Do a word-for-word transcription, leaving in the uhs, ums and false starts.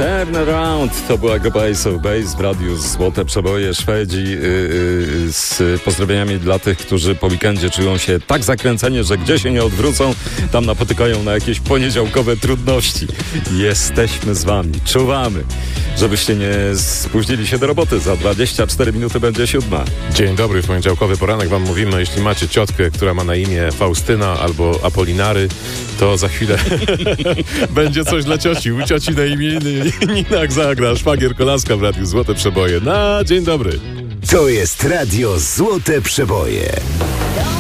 Turn Around to była grupa Ace of Base w radiu Złote Przeboje. Szwedzi yy, yy, z pozdrowieniami dla tych, którzy po weekendzie czują się tak zakręceni, że gdzie się nie odwrócą, tam napotykają na jakieś poniedziałkowe trudności. Jesteśmy z wami, czuwamy, żebyście nie spóźnili się do roboty. Za dwadzieścia cztery minuty będzie siódma. Dzień dobry, w poniedziałkowy poranek wam mówimy, jeśli macie ciotkę, która ma na imię Faustyna albo Apolinary, to za chwilę będzie coś dla cioci. U cioci na imieniny Ninak zagra Szwagier Kolaska w radiu Złote Przeboje. Na dzień dobry. To jest radio Złote Przeboje.